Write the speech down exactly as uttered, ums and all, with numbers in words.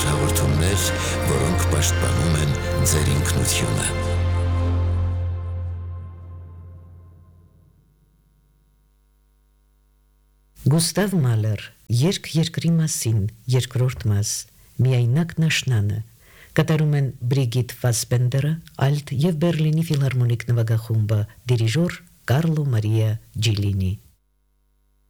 բոլոր հաղորդումներ, որոնք պաշտպանում են ձեր ինքնությունը։ Գուստավ Մալեր, Երգ երկրի մասին, երկրորդ մաս, Միայնակ նաշնանը, կատարում են Բրիգիտ Ֆասբենդերը, ալտ և Բերլինի ֆիլհարմոնիկ նվագախումբը, դիրիժոր Կարլո Մարիա Ջիլինի։